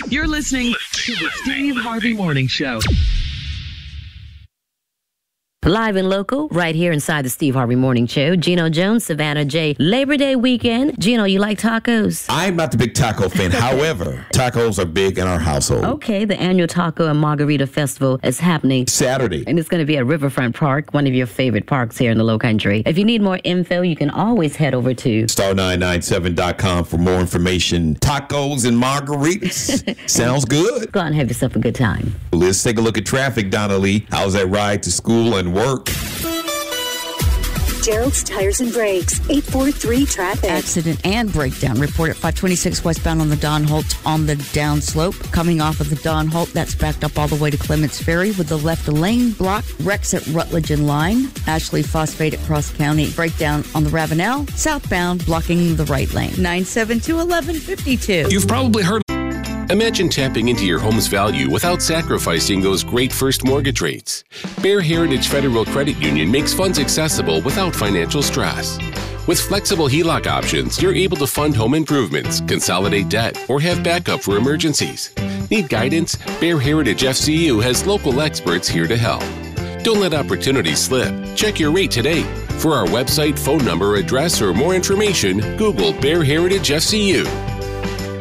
You're listening to the Steve Harvey Morning Show. Live and local, right here inside the Steve Harvey Morning Show. Gino Jones, Savannah J. Labor Day weekend. Gino, you like tacos? I'm not the big taco fan. However, tacos are big in our household. Okay, the annual Taco and Margarita Festival is happening Saturday. and it's going to be at Riverfront Park, one of your favorite parks here in the Low Country. If you need more info, you can always head over to star997.com for more information. Tacos and margaritas. Sounds good. go out and have yourself a good time. Let's take a look at traffic, Donna Lee. How's that ride to school and work? Gerald's Tires and Brakes, 843 traffic. Accident and breakdown report at 526 westbound on the Don Holt on the downslope. Coming off of the Don Holt, that's backed up all the way to Clements Ferry with the left lane blocked. Wrecks at Rutledge and Line. Ashley Phosphate at Cross County. Breakdown on the Ravenel, southbound, blocking the right lane. 972-1152. You've probably heard. Imagine tapping into your home's value without sacrificing those great first mortgage rates. Bear Heritage Federal Credit Union makes funds accessible without financial stress. With flexible HELOC options, you're able to fund home improvements, consolidate debt, or have backup for emergencies. Need guidance? Bear Heritage FCU has local experts here to help. Don't let opportunities slip. Check your rate today. For our website, phone number, address, or more information, Google Bear Heritage FCU.